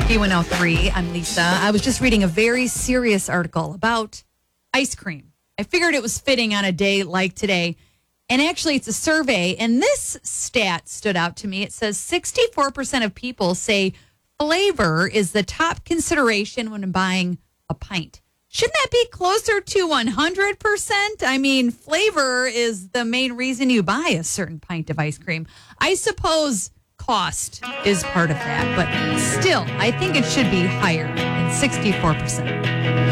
D103. I'm Lisa. I was just reading a very serious article about ice cream. I figured it was fitting on a day like today. And actually, it's a survey. And this stat stood out to me. It says 64% of people say flavor is the top consideration when buying a pint. Shouldn't that be closer to 100%? I mean, flavor is the main reason you buy a certain pint of ice cream. I suppose cost is part of that, but still, I think it should be higher than 64%.